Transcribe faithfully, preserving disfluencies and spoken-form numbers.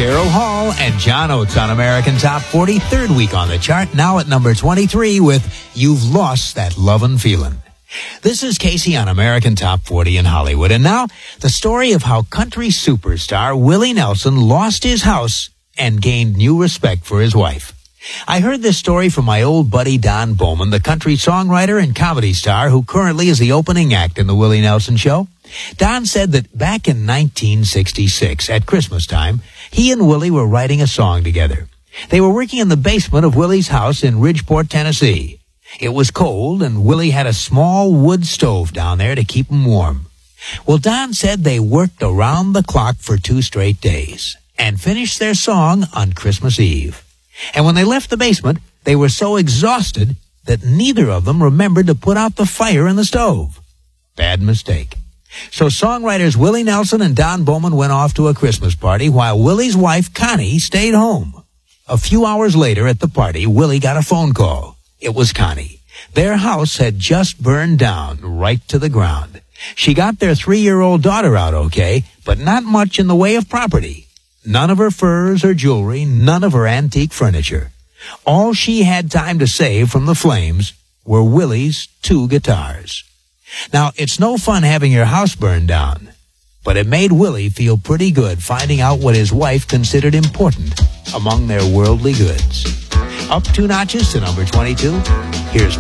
Daryl Hall and John Oates on American Top forty, third week on the chart, now at number twenty-three with You've Lost That Lovin' Feelin'. This is Casey on American Top forty in Hollywood. And now, the story of how country superstar Willie Nelson lost his house and gained new respect for his wife. I heard this story from my old buddy Don Bowman, the country songwriter and comedy star who currently is the opening act in the Willie Nelson Show. Don said that back in nineteen sixty-six, at Christmas time, he and Willie were writing a song together. They were working in the basement of Willie's house in Ridgeport, Tennessee. It was cold, and Willie had a small wood stove down there to keep him warm. Well, Don said they worked around the clock for two straight days and finished their song on Christmas Eve. And when they left the basement, they were so exhausted that neither of them remembered to put out the fire in the stove. Bad mistake. So songwriters Willie Nelson and Don Bowman went off to a Christmas party while Willie's wife, Connie, stayed home. A few hours later at the party, Willie got a phone call. It was Connie. Their house had just burned down right to the ground. She got their three-year-old daughter out okay, but not much in the way of property. None of her furs or jewelry, none of her antique furniture. All she had time to save from the flames were Willie's two guitars. Now, it's no fun having your house burned down, but it made Willie feel pretty good finding out what his wife considered important among their worldly goods. Up two notches to number twenty-two, here's